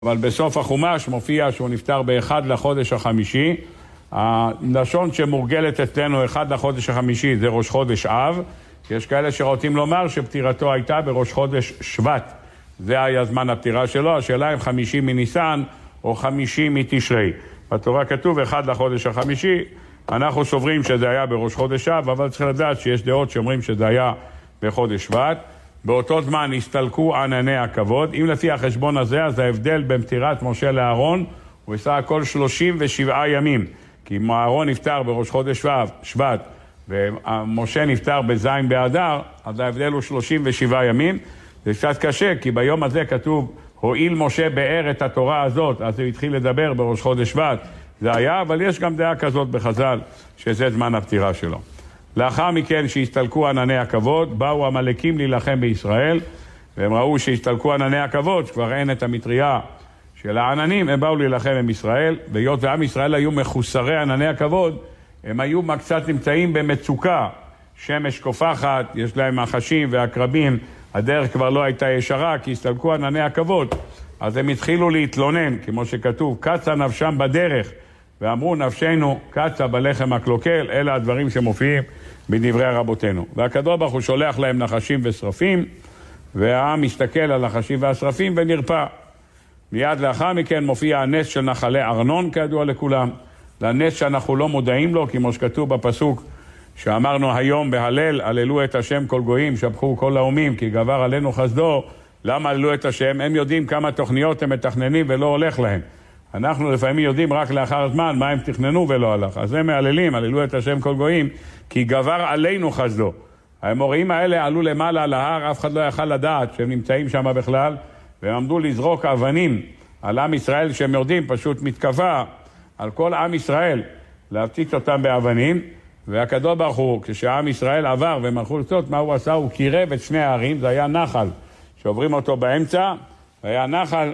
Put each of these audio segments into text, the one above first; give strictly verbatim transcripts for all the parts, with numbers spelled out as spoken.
אבל בסוף החומש מופיע שהוא נפטר באחד לחודש החמישי. הלשון שמורגלת אצלנו אחד לחודש החמישי זה ראש חודש אב. יש כאלה שרוצים לומר שפטירתו הייתה בראש חודש שבט. זה היה זמן הפטירה שלו. השאלה אם חמישי מניסן או חמישי מתשרי. בתורה כתוב אחד לחודש החמישי. אנחנו סוברים שזה היה בראש חודש אב, אבל צריך לדעת שיש דעות שאומרים שזה היה בחודש שבט. באותו זמן הסתלקו ענני הכבוד. אם לפי החשבון הזה, אז ההבדל בין פטירת משה לאהרון הוא בסך הכל שלושים ושבעה ימים. כי אם אהרון נפטר בראש חודש שבט ומשה נפטר בזין באדר, אז ההבדל הוא שלושים ושבעה ימים. זה קצת קשה, כי ביום הזה כתוב, הועיל משה באר את התורה הזאת, אז הוא התחיל לדבר בראש חודש שבט. זה היה, אבל יש גם דעה כזאת בחז"ל, שזה זמן הפטירה שלו. לאחר מכן שהסתלקו ענני הכבוד, באו המלאקים להילחם בישראל, והם ראו שהסתלקו ענני הכבוד, שכבר אין את המטריה של העננים, הם באו להילחם עם ישראל, והיות ועם ישראל היו מחוסרי ענני הכבוד, הם היו קצת נמצאים במצוקה, שמש קופחת, יש להם מחשים ועקרבים, הדרך כבר לא הייתה ישרה, כי הסתלקו ענני הכבוד, אז הם התחילו להתלונן, כמו שכתוב, קצה נפשם בדרך, ואמרו נפשנו קצה בלחם הקלוקל, אלה הדברים שמופיעים בדברי רבותינו. והקדוש ברוך הוא שולח להם נחשים ושרפים, והעם מסתכל על הנחשים והשרפים ונרפא. מיד לאחר מכן מופיע הנס של נחלי ארנון, כידוע לכולם, לנס שאנחנו לא מודעים לו, כמו שכתוב בפסוק שאמרנו היום בהלל, הללו את השם כל גויים, שבחו כל לאומים, כי גבר עלינו חסדו. למה הללו את השם? הם יודעים כמה תוכניות הם מתכננים ולא הולך להם. אנחנו לפעמים יודעים רק לאחר זמן מה הם תכננו ולא הלך. אז הם מעללים, הללו את השם כל גויים, כי גבר עלינו חסדו. המוראים האלה עלו למעלה על ההר, אף אחד לא יכל לדעת שהם נמצאים שם בכלל, והם עמדו לזרוק אבנים על עם ישראל שהם יורדים, פשוט מתקפה על כל עם ישראל, להפציץ אותם באבנים. והקדוש ברוך הוא, כשעם ישראל עבר והם הלכו לצאת, מה הוא עשה? הוא קירב את שני הערים, זה היה נחל שעוברים אותו באמצע, היה נחל,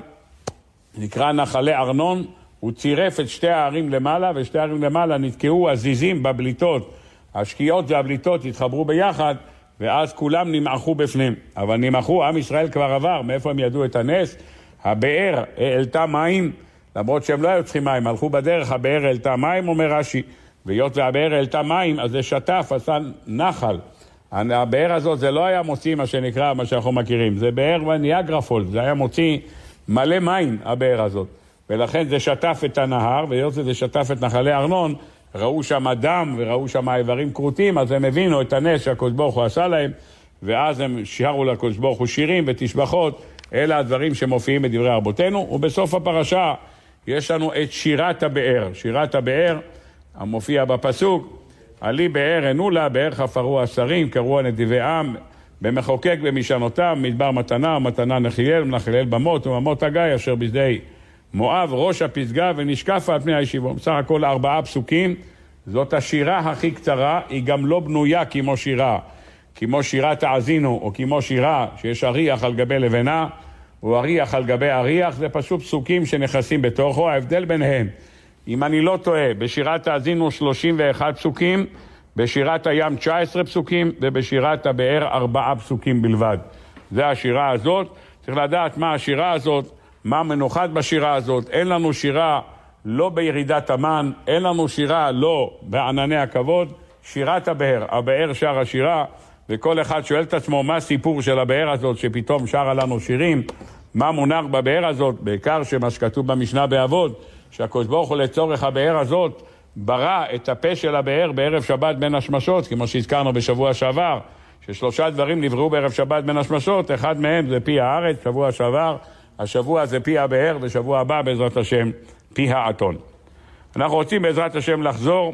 נקרא נחלי ארנון, הוא צירף את שתי הערים למעלה, ושתי הערים למעלה נתקעו הזיזים בבליטות, השקיעות והבליטות התחברו ביחד, ואז כולם נמעכו בפנים. אבל נמעכו, עם ישראל כבר עבר, מאיפה הם ידעו את הנס? הבאר העלתה מים, למרות שהם לא היו צריכים מים, הלכו בדרך, הבאר העלתה מים, אומר רש"י, והיות והבאר העלתה מים, אז זה שטף, עשה נחל. הבאר הזאת זה לא היה מוציא מה שנקרא, מה שאנחנו מכירים, זה באר ניאגרה, זה היה מוציא מלא מים, הבאר הזאת. ולכן זה שטף את הנהר, והיות שזה שטף את נחלי ארנון, ראו שם דם וראו שם איברים קרוטים, אז הם הבינו את הנס שהקדוש ברוך הוא עשה להם, ואז הם שרו לקדוש ברוך הוא שירים ותשבחות. אלה הדברים שמופיעים בדברי רבותינו. ובסוף הפרשה יש לנו את שירת הבאר. שירת הבאר המופיע בפסוק, עלי באר ענו לה, באר חפרו השרים, קראו נדיבי עם, במחוקק במשענותם, מדבר מתנה, מתנה נחיאל, מנחיאל במות, וממות הגיא, אשר בשדה מואב, ראש הפסגה, ונשקפה על פני הישיבו. בסך הכל ארבעה פסוקים, זאת השירה הכי קצרה, היא גם לא בנויה כמו שירה, כמו שירת האזינו, או כמו שירה שיש אריח על גבי לבנה, או אריח על גבי אריח, זה פשוט פסוקים שנכנסים בתוכו. ההבדל ביניהם, אם אני לא טועה, בשירת האזינו שלושים ואחד פסוקים, בשירת הים תשע עשרה פסוקים, ובשירת הבאר ארבעה פסוקים בלבד. זה השירה הזאת. צריך לדעת מה השירה הזאת, מה מנוחת בשירה הזאת. אין לנו שירה לא בירידת המן, אין לנו שירה לא בענני הכבוד. שירת הבאר, הבאר שר השירה, וכל אחד שואל את עצמו מה הסיפור של הבאר הזאת שפתאום שרה לנו שירים, מה מונח בבאר הזאת, בעיקר שמה שכתוב במשנה באבות, שהקדוש ברוך הוא לצורך הבאר הזאת ברא את הפה של הבאר בערב שבת בין השמשות, כמו שהזכרנו בשבוע שעבר, ששלושה דברים נבראו בערב שבת בין השמשות, אחד מהם זה פי הארץ, שבוע שעבר, השבוע זה פי הבאר, ושבוע הבא בעזרת השם פי האתון. אנחנו רוצים בעזרת השם לחזור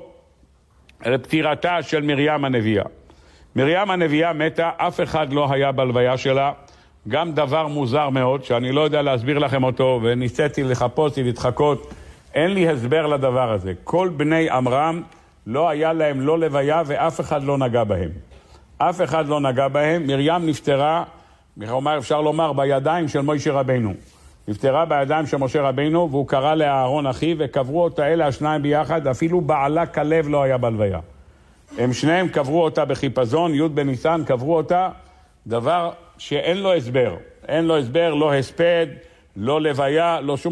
לפטירתה של מרים הנביאה. מרים הנביאה מתה, אף אחד לא היה בלוויה שלה, גם דבר מוזר מאוד, שאני לא יודע להסביר לכם אותו, וניסיתי לחפוש, להתחקות, אין לי הסבר לדבר הזה. כל בני עמרם לא היה להם לא לוויה, ואף אחד לא נגע בהם. אף אחד לא נגע בהם. מרים נפטרה, אפשר לומר, בידיים של משה רבינו. נפטרה בידיים של משה רבינו, והוא קרא לאהרון אחיו, וקברו אותה אלה השניים ביחד, אפילו בעלה כלב לא היה בלוויה. הם שניהם קברו אותה בחיפזון, י' בניסן, קברו אותה, דבר שאין לו הסבר. אין לו הסבר, לא הספד, לא לוויה, לא שום